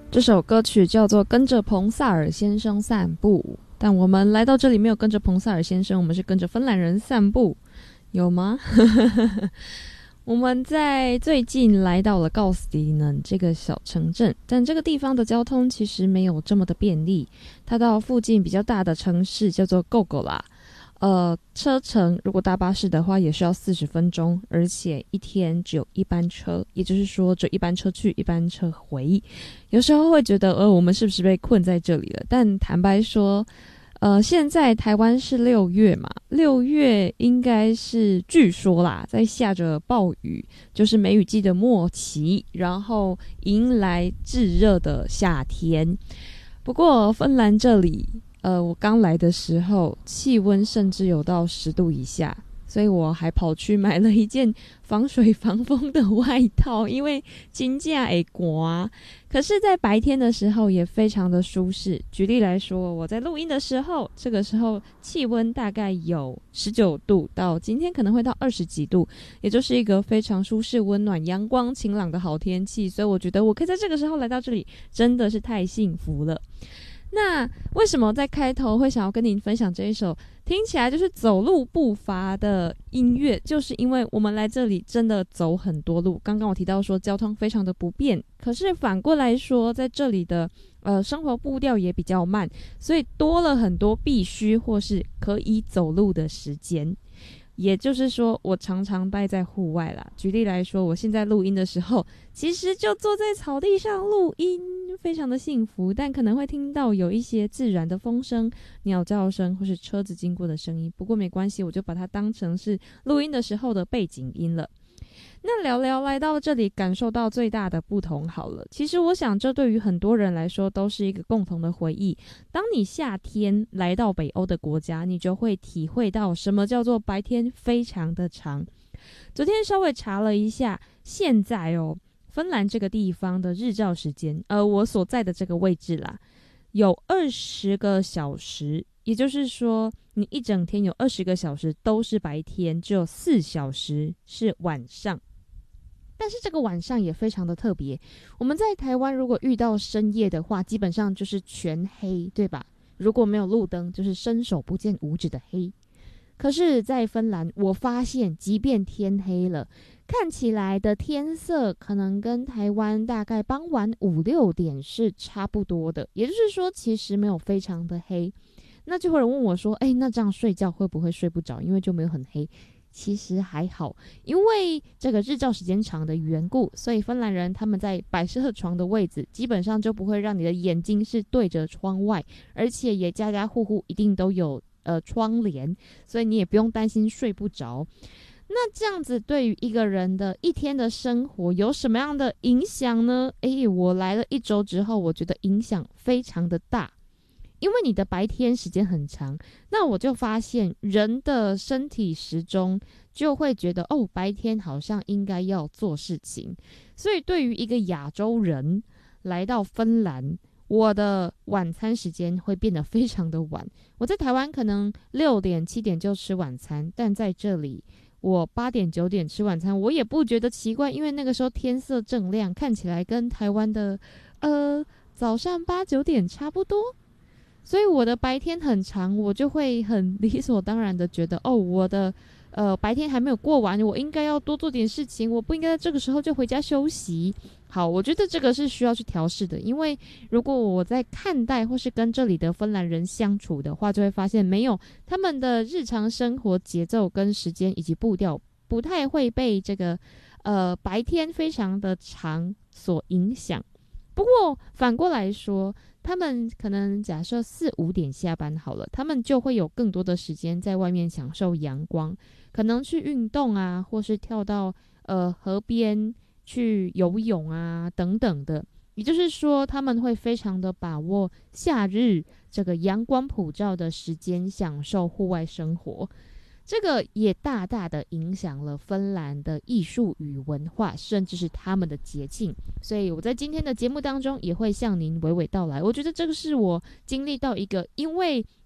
这首歌曲叫做《跟着彭萨尔先生散步》，但我们来到这里没有跟着彭萨尔先生，我们是跟着芬兰人散步，有吗？我们在最近来到了告斯迪能这个小城镇，但这个地方的交通其实没有这么的便利。它到附近比较大的城市叫做 Gogola，车程如果搭巴士的话也需要40分钟，而且一天只有一班车，也就是说只有一班车去一班车回。有时候会觉得我们是不是被困在这里了，但坦白说现在台湾是6月嘛，6月应该是据说啦，在下着暴雨，就是梅雨季的末期，然后迎来炙热的夏天。不过芬兰这里我刚来的时候气温甚至有到10度以下，所以我还跑去买了一件防水防风的外套，因为真的会寒。可是在白天的时候也非常的舒适。举例来说，我在录音的时候，这个时候气温大概有19度，到今天可能会到20几度，也就是一个非常舒适温暖阳光晴朗的好天气，所以我觉得我可以在这个时候来到这里真的是太幸福了。那为什么在开头会想要跟您分享这一首听起来就是走路步伐的音乐，就是因为我们来这里真的走很多路。刚刚我提到说交通非常的不便，可是反过来说在这里的生活步调也比较慢，所以多了很多必须或是可以走路的时间。也就是说我常常待在户外啦，举例来说，我现在录音的时候其实就坐在草地上录音，非常的幸福，但可能会听到有一些自然的风声、鸟叫声或是车子经过的声音，不过没关系，我就把它当成是录音的时候的背景音了。那聊聊来到这里感受到最大的不同好了，其实我想这对于很多人来说都是一个共同的回忆。当你夏天来到北欧的国家，你就会体会到什么叫做白天非常的长。昨天稍微查了一下，现在芬兰这个地方的日照时间，我所在的这个位置啦，有20个小时，也就是说你一整天有20个小时都是白天，只有4小时是晚上。但是这个晚上也非常的特别，我们在台湾如果遇到深夜的话，基本上就是全黑，对吧？如果没有路灯，就是伸手不见五指的黑。可是在芬兰，我发现即便天黑了，看起来的天色可能跟台湾大概傍晚5、6点是差不多的，也就是说其实没有非常的黑。那就会有人问我说那这样睡觉会不会睡不着，因为就没有很黑？其实还好，因为这个日照时间长的缘故，所以芬兰人他们在摆设床的位置基本上就不会让你的眼睛是对着窗外，而且也家家户户一定都有窗帘，所以你也不用担心睡不着。那这样子对于一个人的一天的生活有什么样的影响呢？我来了1周之后，我觉得影响非常的大。因为你的白天时间很长，那我就发现人的身体时钟就会觉得白天好像应该要做事情，所以对于一个亚洲人来到芬兰，我的晚餐时间会变得非常的晚。我在台湾可能6点7点就吃晚餐，但在这里我8点9点吃晚餐，我也不觉得奇怪，因为那个时候天色正亮，看起来跟台湾的早上8、9点差不多。所以我的白天很长，我就会很理所当然的觉得我的白天还没有过完，我应该要多做点事情，我不应该在这个时候就回家休息。好，我觉得这个是需要去调试的，因为如果我在看待或是跟这里的芬兰人相处的话，就会发现没有，他们的日常生活节奏跟时间以及步调不太会被这个白天非常的长所影响。不过反过来说，他们可能假设4、5点下班好了，他们就会有更多的时间在外面享受阳光，可能去运动啊，或是跳到河边去游泳啊等等的。也就是说，他们会非常的把握夏日这个阳光普照的时间，享受户外生活。这个也大大的影响了芬兰的艺术与文化，甚至是他们的节庆。所以我在今天的节目当中也会向您娓娓道来。我觉得这个是我经历到一个因为